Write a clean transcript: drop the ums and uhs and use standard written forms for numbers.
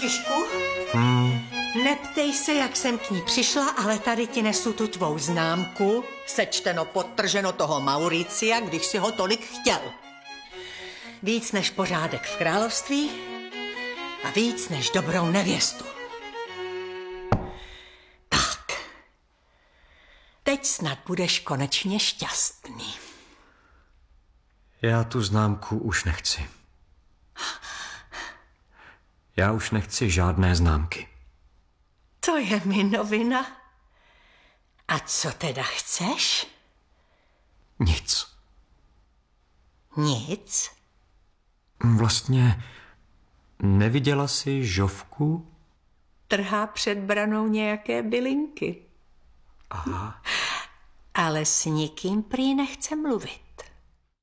Františku? Neptej se, jak jsem k ní přišla, ale tady ti nesu tu tvou známku. Sečteno, podtrženo toho Mauricia, když si ho tolik chtěl. Víc než pořádek v království a víc než dobrou nevěstu. Tak. Teď snad budeš konečně šťastný. Já tu známku už nechci. Já už nechci žádné známky. To je mi novina. A co teda chceš? Nic. Nic? Vlastně neviděla jsi Žofku? Trhá před branou nějaké bylinky. Aha. Ale s nikým prý nechce mluvit.